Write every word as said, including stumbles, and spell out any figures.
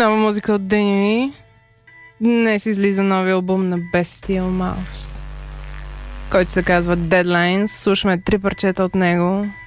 Нова музика от Дени. Днес излиза новия албум на Bestial Mouths, който се казва Deadlines. Слушаме три парчета от него.